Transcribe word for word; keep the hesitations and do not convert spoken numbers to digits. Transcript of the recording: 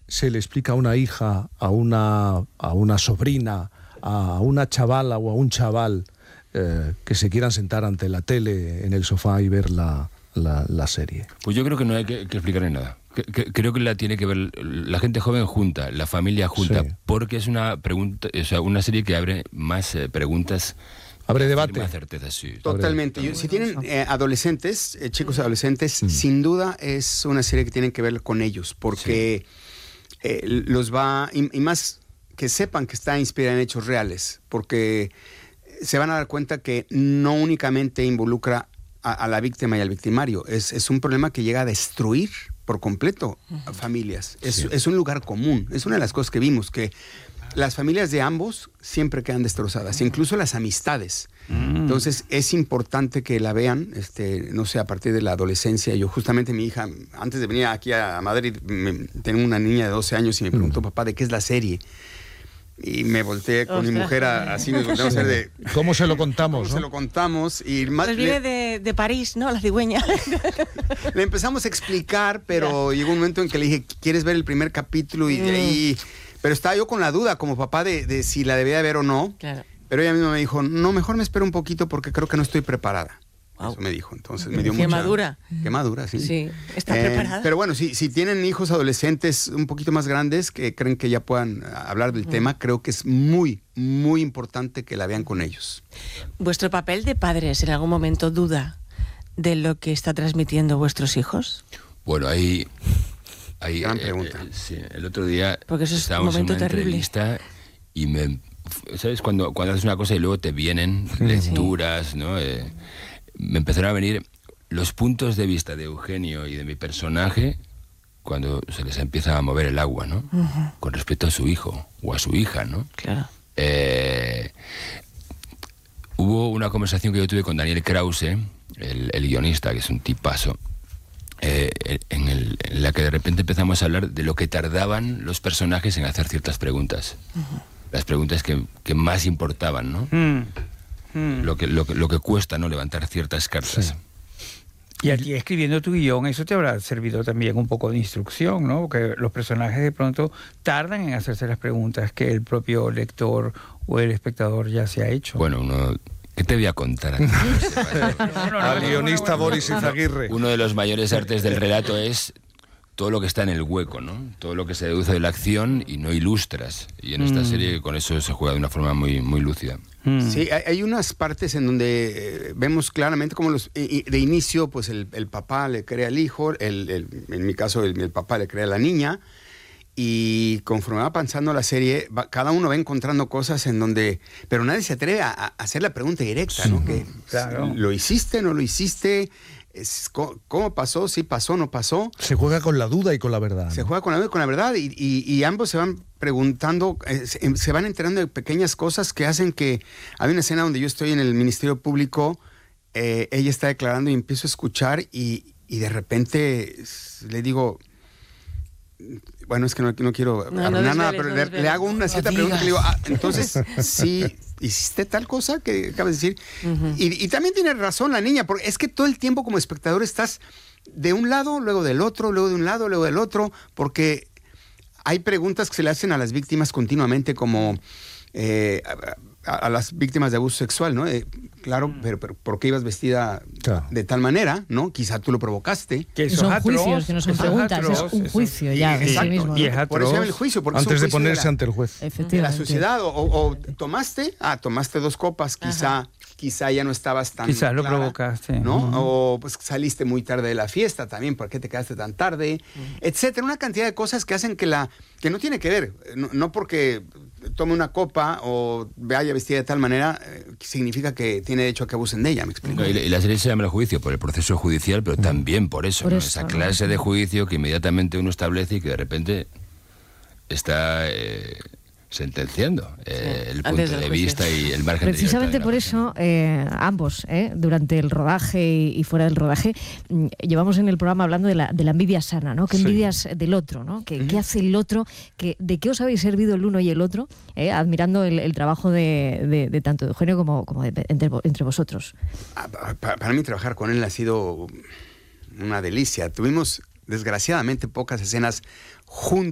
se le explica a una hija, a una, a una sobrina, a una chavala o a un chaval eh, que se quieran sentar ante la tele en el sofá y ver la, la, la serie? Pues yo creo que no hay que, que explicarle nada. Que, que, creo que la tiene que ver la gente joven junta, la familia junta, sí. Porque es una pregunta, o sea, una serie que abre más eh, preguntas. Abre debate. Más certeza, sí. Totalmente. Yo, si tienen eh, adolescentes, eh, chicos adolescentes, mm. sin duda es una serie que tienen que ver con ellos, porque sí. eh, los va, y, y más que sepan que está inspirada en hechos reales, porque se van a dar cuenta que no únicamente involucra a, a la víctima y al victimario, es, es un problema que llega a destruir por completo a familias. Es, sí. es un lugar común, es una de las cosas que vimos, que las familias de ambos siempre quedan destrozadas, incluso las amistades. Mm. Entonces es importante que la vean, este, no sé, a partir de la adolescencia. Yo justamente mi hija, antes de venir aquí a Madrid, me, tengo una niña de doce años y me preguntó, mm. papá, ¿de qué es la serie? Y me volteé con Ostras. mi mujer a, así, nos volteamos a hacer de... ¿Cómo se lo contamos? ¿Cómo ¿no? se lo contamos? Y más, pues vive de, de París, ¿no? La cigüeña. Le empezamos a explicar, pero ya. llegó un momento en que le dije, ¿quieres ver el primer capítulo? Y de ahí... Pero estaba yo con la duda como papá de, de si la debía ver o no. Claro. Pero ella misma me dijo, no, mejor me espero un poquito porque creo que no estoy preparada. Wow. Eso me dijo. Entonces me dio Qué mucha... madura. Qué madura, sí. Sí, está eh, preparada. Pero bueno, si, si tienen hijos adolescentes un poquito más grandes que creen que ya puedan hablar del mm. tema, creo que es muy, muy importante que la vean con ellos. ¿Vuestro papel de padres en algún momento duda de lo que está transmitiendo vuestros hijos? Bueno, ahí... Ahí, Gran pregunta. Eh, sí, el otro día Porque eso es estábamos un momento en una terrible. entrevista y me... ¿Sabes? Cuando, cuando haces una cosa y luego te vienen sí. lecturas, ¿no? Eh, me empezaron a venir los puntos de vista de Eugenio y de mi personaje cuando se les empieza a mover el agua, ¿no? Uh-huh. Con respecto a su hijo o a su hija, ¿no? Claro. Eh, hubo una conversación que yo tuve con Daniel Krause, el, el guionista, que es un tipazo, Eh, en, el, en la que de repente empezamos a hablar de lo que tardaban los personajes en hacer ciertas preguntas. Uh-huh. Las preguntas que, que más importaban, ¿no? Mm. Mm. Lo, que, lo, que, lo que cuesta, ¿no? Levantar ciertas cartas. Sí. Y a ti escribiendo tu guión, eso te habrá servido también un poco de instrucción, ¿no? Porque los personajes de pronto tardan en hacerse las preguntas que el propio lector o el espectador ya se ha hecho. Bueno, uno... ¿Qué te voy a contar? Al guionista Boris Izaguirre. Uno de los mayores artes del relato es todo lo que está en el hueco, ¿no? Todo lo que se deduce de la acción y no ilustras. Y en esta mm. serie con eso se juega de una forma muy, muy lúcida. Mm. Sí, hay, hay unas partes en donde eh, vemos claramente cómo los, eh, de inicio pues el, el papá le cree al hijo, el, el, en mi caso el, el papá le cree a la niña. Y conforme va avanzando la serie, va, cada uno va encontrando cosas en donde... Pero nadie se atreve a, a hacer la pregunta directa, sí, ¿no? Que, claro. ¿Lo hiciste, no lo hiciste? Es, ¿Cómo pasó? ¿Sí pasó, no pasó? Se juega con la duda y con la verdad. Se ¿no? juega con la duda y con la verdad. Y, y, y ambos se van preguntando, eh, se, se van enterando de pequeñas cosas que hacen que... Hay una escena donde yo estoy en el Ministerio Público, eh, ella está declarando y empiezo a escuchar y, y de repente le digo... Bueno, es que no, no quiero no, arruinar no nada, pero no le, le hago una cierta pregunta y le digo, ah, entonces, sí, ¿hiciste tal cosa que acabas de decir? Uh-huh. Y, y también tiene razón la niña, porque es que todo el tiempo como espectador estás de un lado, luego del otro, luego de un lado, luego del otro, porque hay preguntas que se le hacen a las víctimas continuamente como... Eh, a, a las víctimas de abuso sexual, ¿no? Eh, claro, pero, pero ¿por qué ibas vestida claro. de tal manera, no? Quizá tú lo provocaste. Que son atroz, juicios, que no son preguntas, es, atroz, es un juicio eso, ya. Exacto, sí mismo, ¿no? Y es por eso llama el juicio. Porque antes de juicio ponerse de la, ante el juez. De la sociedad, o, o tomaste, ah, tomaste dos copas, quizá, Ajá. quizá ya no estabas tan Quizás lo clara, provocaste. ¿no? Uh-huh. O pues saliste muy tarde de la fiesta también, ¿por qué te quedaste tan tarde? Uh-huh. Etcétera, una cantidad de cosas que hacen que la, que no tiene que ver, no, no porque tome una copa o vaya vestida de tal manera, eh, significa que tiene derecho a que abusen de ella, ¿me explico? No, y, y la serie se llama El Juicio por el proceso judicial, pero también por eso, por ¿no? eso Esa ¿no? clase de juicio que inmediatamente uno establece y que de repente está eh, sentenciando eh, sí, el punto de vista y el margen precisamente de por eso eh, ambos eh, durante el rodaje y, y fuera del rodaje mm, llevamos en el programa hablando de la, de la envidia sana, ¿no? Que envidias sí. del otro, ¿no? Que, mm. ¿Qué hace el otro? Que, ¿de qué os habéis servido el uno y el otro? Eh, admirando el, el trabajo de, de, de tanto de Eugenio como, como de, entre, entre vosotros. Para, para mí trabajar con él ha sido una delicia. Tuvimos desgraciadamente pocas escenas juntos.